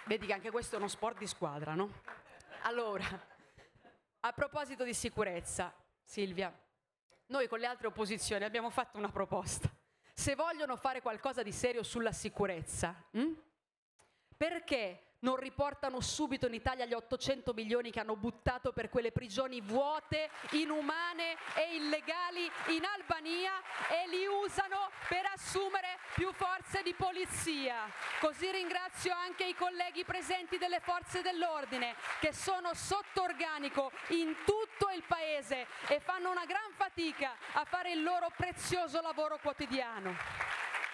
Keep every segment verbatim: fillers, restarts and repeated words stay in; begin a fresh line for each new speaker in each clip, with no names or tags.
Vedi che anche questo è uno sport di squadra, no? Allora, a proposito di sicurezza, Silvia, noi con le altre opposizioni abbiamo fatto una proposta. Se vogliono fare qualcosa di serio sulla sicurezza, hm? perché non riportano subito in Italia gli ottocento milioni che hanno buttato per quelle prigioni vuote, inumane e illegali in Albania e li usano per assumere più forze di polizia? Così ringrazio anche i colleghi presenti delle forze dell'ordine che sono sotto organico in tutto il paese e fanno una gran fatica a fare il loro prezioso lavoro quotidiano.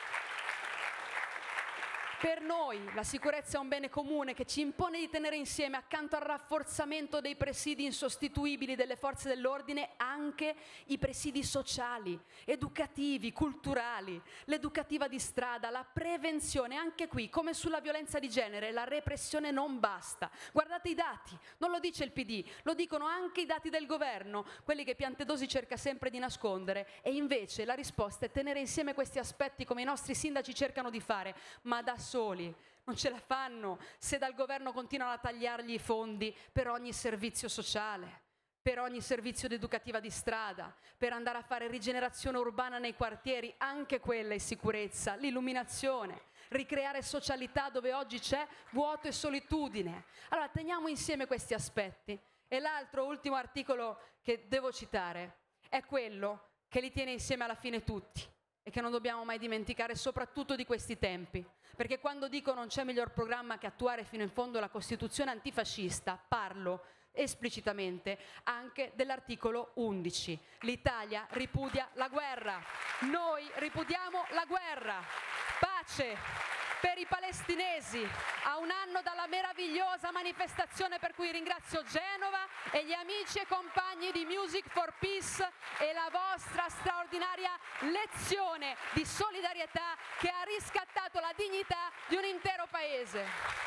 Per noi la sicurezza è un bene comune che ci impone di tenere insieme, accanto al rafforzamento dei presidi insostituibili delle forze dell'ordine, anche i presidi sociali, educativi, culturali, l'educativa di strada, la prevenzione. Anche qui, come sulla violenza di genere, la repressione non basta. Guardate i dati, non lo dice il P D, lo dicono anche i dati del governo, quelli che Piantedosi cerca sempre di nascondere, e invece la risposta è tenere insieme questi aspetti come i nostri sindaci cercano di fare, ma da soli non ce la fanno se dal governo continuano a tagliargli i fondi per ogni servizio sociale, per ogni servizio educativa di strada, per andare a fare rigenerazione urbana nei quartieri, anche quella è sicurezza, l'illuminazione, ricreare socialità dove oggi c'è vuoto e solitudine. Allora teniamo insieme questi aspetti. E l'altro ultimo articolo che devo citare è quello che li tiene insieme alla fine tutti e che non dobbiamo mai dimenticare, soprattutto di questi tempi, perché quando dico non c'è miglior programma che attuare fino in fondo la Costituzione antifascista, parlo esplicitamente anche dell'articolo undici. L'Italia ripudia la guerra, noi ripudiamo la guerra. Pace per i palestinesi, a un anno dalla meravigliosa manifestazione per cui ringrazio Genova e gli amici e compagni di Music for Peace e la vostra straordinaria lezione di solidarietà che ha riscattato la dignità di un intero paese.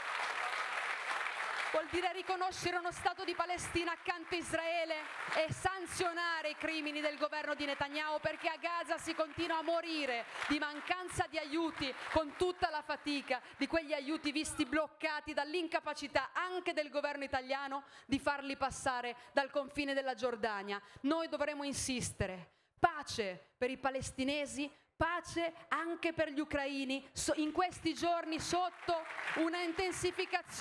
Vuol dire riconoscere uno Stato di Palestina accanto a Israele e sanzionare i crimini del governo di Netanyahu, perché a Gaza si continua a morire di mancanza di aiuti, con tutta la fatica di quegli aiuti visti bloccati dall'incapacità anche del governo italiano di farli passare dal confine della Giordania. Noi dovremo insistere. Pace per i palestinesi, pace anche per gli ucraini, in questi giorni sotto una intensificazione